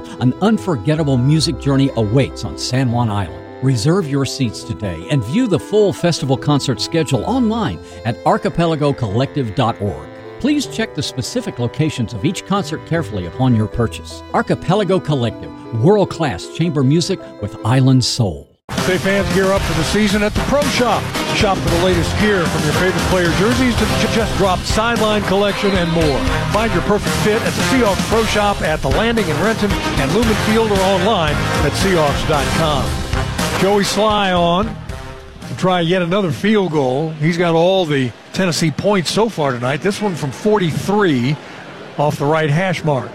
An unforgettable music journey awaits on San Juan Island. Reserve your seats today and view the full festival concert schedule online at archipelagocollective.org. Please check the specific locations of each concert carefully upon your purchase. Archipelago Collective, world-class chamber music with island soul. Say fans gear up for the season at the Pro Shop. Shop for the latest gear from your favorite player jerseys to the just-dropped sideline collection and more. Find your perfect fit at the Seahawks Pro Shop at The Landing in Renton and Lumen Field or online at Seahawks.com. Joey Sly on to try yet another field goal. He's got all the Tennessee points so far tonight. This one from 43 off the right hash mark.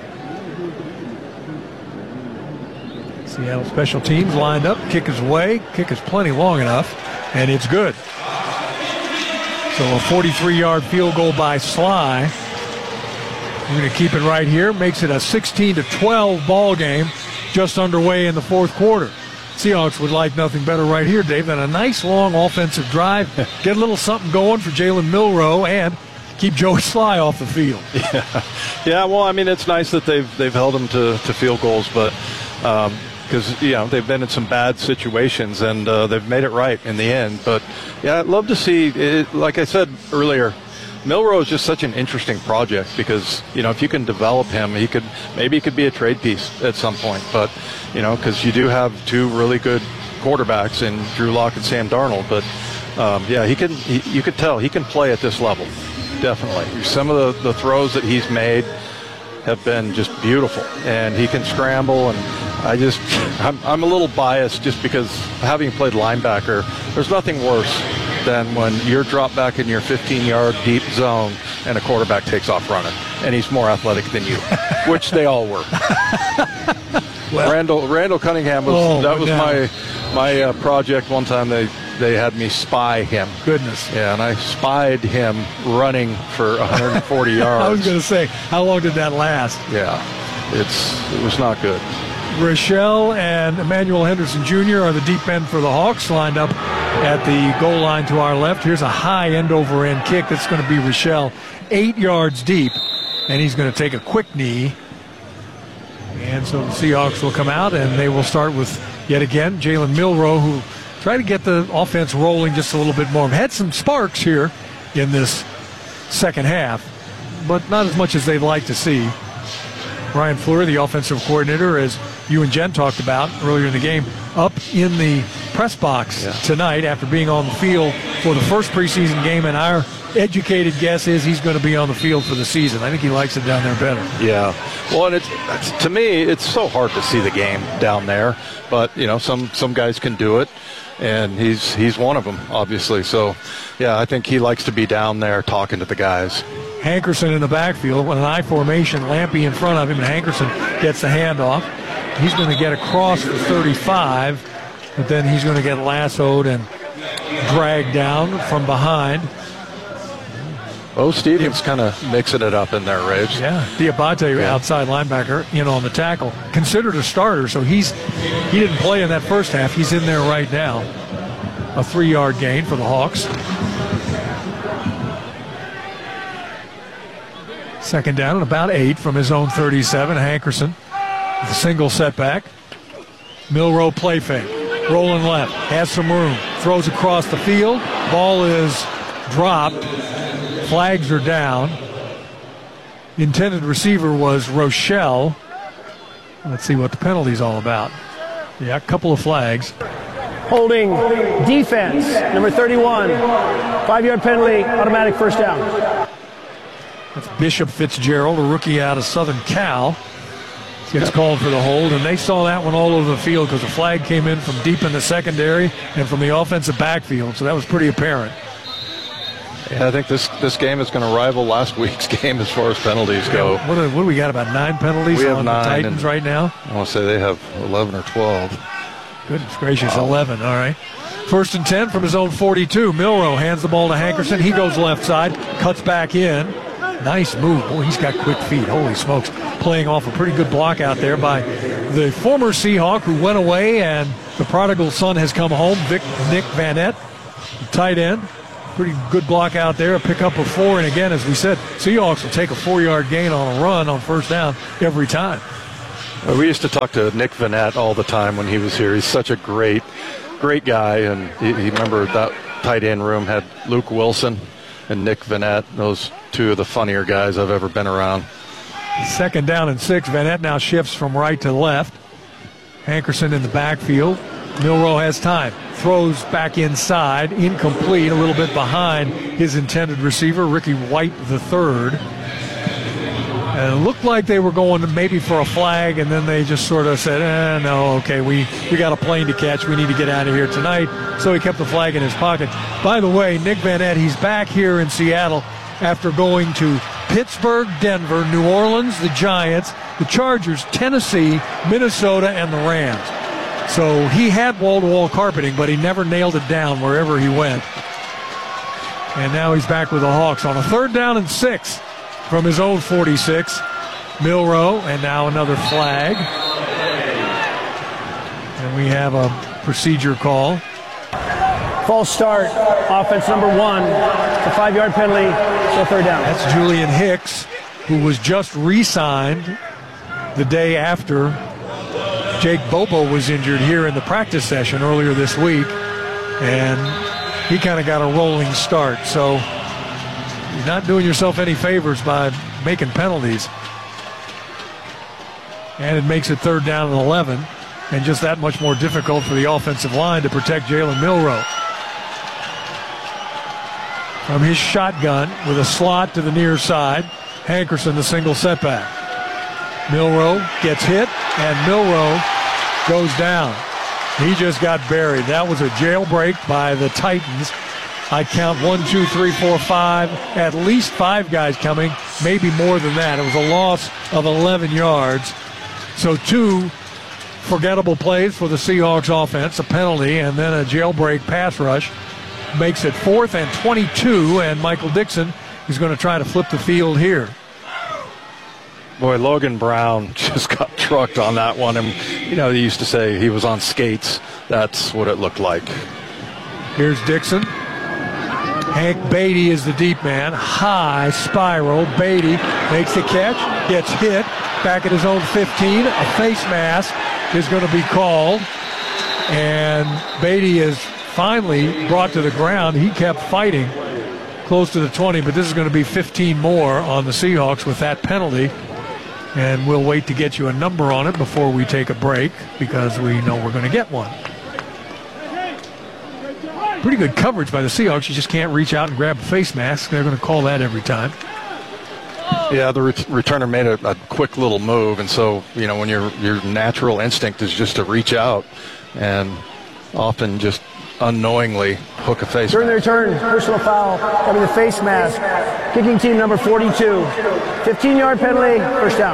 Seattle special teams lined up. Kick is away. Kick is plenty long enough, and it's good. So a 43-yard field goal by Sly. We're going to keep it right here. Makes it a 16-12 ball game just underway in the fourth quarter. Seahawks would like nothing better right here, Dave, than a nice long offensive drive. Get a little something going for Jalen Milroe and keep Joey Sly off the field. Yeah. Well, I mean, it's nice that they've held him to field goals, but because they've been in some bad situations and they've made it right in the end. But yeah, I'd love to see it. Like I said earlier, Milroe is just such an interesting project because if you can develop him, he could be a trade piece at some point. But because you do have two really good quarterbacks in Drew Lock and Sam Darnold. But you could tell he can play at this level. Definitely. Some of the throws that he's made have been just beautiful, and he can scramble. And I'm a little biased just because having played linebacker, there's nothing worse than when you're dropped back in your 15-yard deep zone and a quarterback takes off running, and he's more athletic than you, which they all were. Randall Cunningham was my project one time. They had me spy him. Goodness. Yeah, and I spied him running for 140 yards. I was going to say, how long did that last? Yeah, it was not good. Rochelle and Emmanuel Henderson Jr. are the deep end for the Hawks, lined up at the goal line to our left. Here's a high end-over-end kick that's going to be Rochelle 8 yards deep, and he's going to take a quick knee. And so the Seahawks will come out, and they will start with, yet again, Jalen Milroe, who tried to get the offense rolling just a little bit more. Had some sparks here in this second half, but not as much as they'd like to see. Brian Fleur, the offensive coordinator, as you and Jen talked about earlier in the game, up in the press box tonight after being on the field for the first preseason game, and our educated guess is he's going to be on the field for the season. I think he likes it down there better. Yeah. Well, and to me, it's so hard to see the game down there, but some guys can do it, and he's one of them, obviously. So, yeah, I think he likes to be down there talking to the guys. Hankerson in the backfield with an I formation, Lampy in front of him, and Hankerson gets the handoff. He's going to get across the 35, but then he's going to get lassoed and dragged down from behind. Oh, Stadium's kind of mixing it up in there, Raves. Yeah, Diabate, outside linebacker, on the tackle. Considered a starter, so he didn't play in that first half. He's in there right now. A 3-yard gain for the Hawks. Second down and about 8 from his own 37. Hankerson with a single setback. Milroe play fake. Rolling left. Has some room. Throws across the field. Ball is dropped. Flags are down. Intended receiver was Rochelle. Let's see what the penalty's all about. Yeah, a couple of flags. Holding defense, number 31. 5-yard penalty, automatic first down. That's Bishop Fitzgerald, a rookie out of Southern Cal. Gets called for the hold, and they saw that one all over the field because the flag came in from deep in the secondary and from the offensive backfield, so that was pretty apparent. Yeah, I think this game is going to rival last week's game as far as penalties go. What do we got, about 9 penalties on the Titans right now? I want to say they have 11 or 12. Goodness gracious, 11, all right. First and 10 from his own 42. Milroe hands the ball to Hankerson. He goes left side, cuts back in. Nice move. Boy, he's got quick feet. Holy smokes. Playing off a pretty good block out there by the former Seahawk who went away, and the prodigal son has come home, Nick Vanette, tight end. Pretty good block out there, a pickup of 4. And again, as we said, Seahawks will take a 4-yard gain on a run on first down every time. We used to talk to Nick Vanette all the time when he was here. He's such a great guy, and he remember that tight end room had Luke Wilson and Nick Vanette. Those two of the funnier guys I've ever been around. 2nd down and 6. Vanette now shifts from right to left. Hankerson in the backfield. Milroe has time. Throws back inside. Incomplete, a little bit behind his intended receiver, Ricky White III. And it looked like they were going maybe for a flag, and then they just sort of said, no, okay, we got a plane to catch. We need to get out of here tonight. So he kept the flag in his pocket. By the way, Nick Vanette, he's back here in Seattle after going to Pittsburgh, Denver, New Orleans, the Giants, the Chargers, Tennessee, Minnesota, and the Rams. So he had wall-to-wall carpeting, but he never nailed it down wherever he went. And now he's back with the Hawks on a 3rd down and 6 from his own 46. Milroe, and now another flag. And we have a procedure call. False start, offense number 1. It's a 5-yard penalty, so 3rd down. That's Julian Hicks, who was just re-signed the day after Jake Bobo was injured here in the practice session earlier this week. And he kind of got a rolling start. So you're not doing yourself any favors by making penalties. And it makes it 3rd down and 11. And just that much more difficult for the offensive line to protect Jalen Milroe. From his shotgun with a slot to the near side, Hankerson the single setback. Milroe gets hit, and Milroe goes down. He just got buried. That was a jailbreak by the Titans. I count 1, 2, 3, 4, 5, at least 5 guys coming, maybe more than that. It was a loss of 11 yards. So 2 forgettable plays for the Seahawks offense, a penalty, and then a jailbreak pass rush. Makes it 4th and 22, and Michael Dixon is going to try to flip the field here. Boy, Logan Brown just got trucked on that one. And, they used to say he was on skates. That's what it looked like. Here's Dixon. Hank Beatty is the deep man. High spiral. Beatty makes the catch, gets hit. Back at his own 15. A face mask is going to be called. And Beatty is finally brought to the ground. He kept fighting close to the 20, but this is going to be 15 more on the Seahawks with that penalty. And we'll wait to get you a number on it before we take a break because we know we're going to get one. Pretty good coverage by the Seahawks. You just can't reach out and grab a face mask. They're going to call that every time. Yeah, the returner made a quick little move, and so, when your natural instinct is just to reach out and often just unknowingly hook a face During the mask. return, personal foul, having the face mask. Kicking team number 42. 15-yard penalty, 1st down.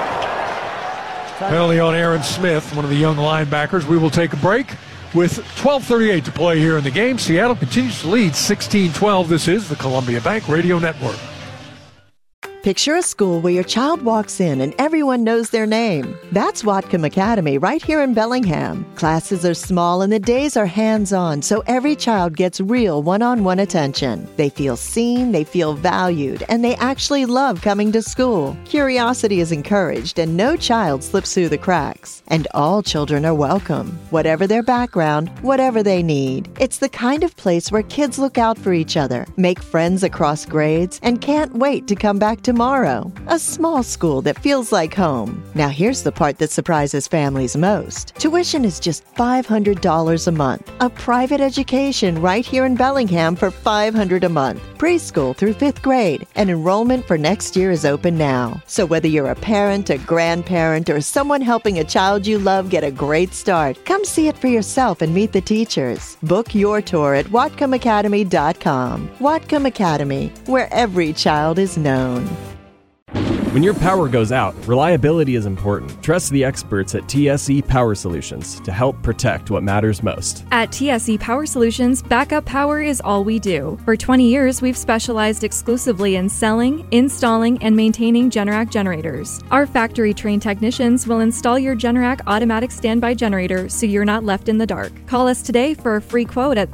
Penalty on Aaron Smith, one of the young linebackers. We will take a break with 12:38 to play here in the game. Seattle continues to lead 16-12. This is the Columbia Bank Radio Network. Picture a school where your child walks in and everyone knows their name. That's Whatcom Academy right here in Bellingham. Classes are small and the days are hands-on, so every child gets real one-on-one attention. They feel seen, they feel valued, and they actually love coming to school. Curiosity is encouraged and no child slips through the cracks. And all children are welcome, whatever their background, whatever they need. It's the kind of place where kids look out for each other, make friends across grades, and can't wait to come back tomorrow. A small school that feels like home. Now here's the part that surprises families most. Tuition is just $500 a month. A private education right here in Bellingham for $500 a month. Preschool through 5th grade. And enrollment for next year is open now. So whether you're a parent, a grandparent, or someone helping a child you love get a great start, come see it for yourself and meet the teachers. Book your tour at WhatcomAcademy.com. Whatcom Academy, where every child is known. When your power goes out, reliability is important. Trust the experts at TSE Power Solutions to help protect what matters most. At TSE Power Solutions, backup power is all we do. For 20 years, we've specialized exclusively in selling, installing, and maintaining Generac generators. Our factory-trained technicians will install your Generac automatic standby generator so you're not left in the dark. Call us today for a free quote at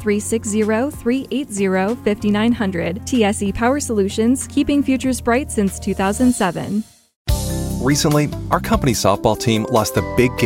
360-380-5900. TSE Power Solutions, keeping futures bright since 2007. Recently, our company softball team lost a big game